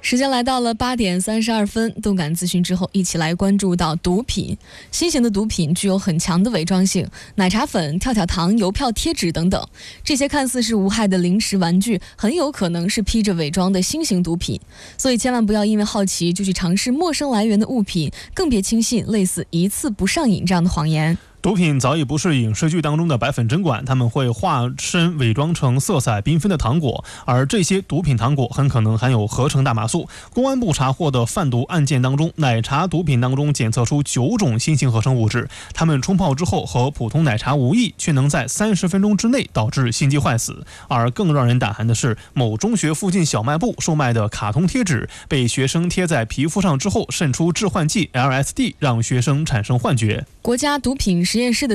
时间来到了8点32分，动感资讯之后，一起来关注到毒品。新型的毒品具有很强的伪装性，奶茶粉、跳跳糖、邮票、贴纸等等，这些看似是无害的零食玩具，很有可能是披着伪装的新型毒品。所以千万不要因为好奇就去尝试陌生来源的物品，更别轻信类似一次不上瘾这样的谎言。 毒品早已不是影视剧当中的白粉针管，他们会化身伪装成色彩缤纷的糖果，而这些毒品糖果很可能含有合成大麻素。公安部查获的贩毒案件当中，奶茶毒品当中检测出9种新型合成物质，它们冲泡之后和普通奶茶无异，却能在30分钟之内导致心肌坏死。而更让人胆寒的是，某中学附近小卖部售卖的卡通贴纸，被学生贴在皮肤上之后渗出致幻剂 LSD， 让学生产生幻觉。 国家毒品实验室的